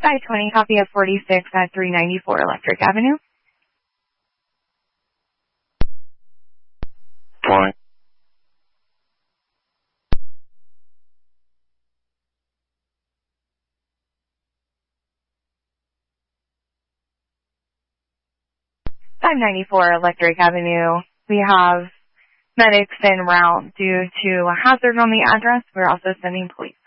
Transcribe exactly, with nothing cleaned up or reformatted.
five twenty, copy of forty-six at three ninety-four Electric Avenue. twenty. five ninety-four Electric Avenue. We have medics en route due to a hazard on the address. We're also sending police.